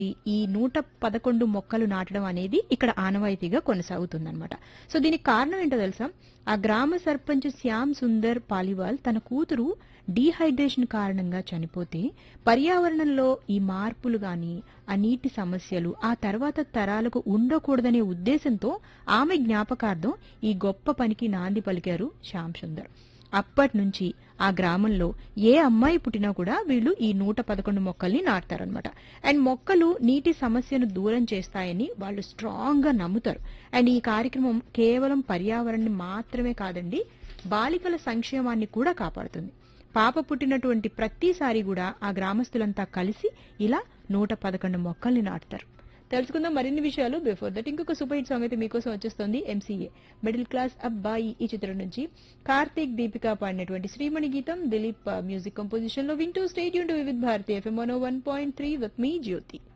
ఈ 111 మొక్కలు నాటడం అనేది ఇక్కడ ఆనవాయితీగా కొనసాగుతుందన్నమాట. సో దీనికి కారణం ఏంటో తెలుసా? ఆ గ్రామ సర్పంచ్ శ్యామ్ సుందర్ పాలివాల్ తన కూతురు డీహైడ్రేషన్ కారణంగా చనిపోతే పర్యావరణంలో ఈ మార్పులు గాని ఆ నీటి సమస్యలు ఆ తర్వాత తరాలకు ఉండకూడదనే ఉద్దేశంతో ఆమె జ్ఞాపకార్థం ఈ గొప్ప పనికి నాంది పలికారు శ్యామ్ సుందర్. అప్పటి నుంచి ఆ గ్రామంలో ఏ అమ్మాయి పుట్టినా కూడా వీళ్ళు ఈ 111 మొక్కల్ని నాటుతారనమాట. అండ్ మొక్కలు నీటి సమస్యను దూరం చేస్తాయని వాళ్ళు స్ట్రాంగ్ గా నమ్ముతారు. అండ్ ఈ కార్యక్రమం కేవలం పర్యావరణాన్ని మాత్రమే కాదండి, బాలికల సంక్షేమాన్ని కూడా కాపాడుతుంది. పాప పుట్టినటువంటి ప్రతిసారి కూడా ఆ గ్రామస్తులంతా కలిసి ఇలా 111 మొక్కల్ని నాటుతారు. తెలుసుకుందాం మరిన్ని విషయాలు. బిఫోర్ దట్ ఇంకొక సూపర్ హిట్ సాంగ్ అయితే మీకోసం వచ్చేస్తుంది. ఎంసీఏ మిడిల్ క్లాస్ అబ్బాయి ఈ చిత్రం నుంచి కార్తీక్ దీపిక పాడినటువంటి శ్రీమణి గీతం దిలీప్ మ్యూజిక్ కంపోజిషన్ లో వింటూ state Yoon to Vividh Bharati FM 101.3 with me Jyothi.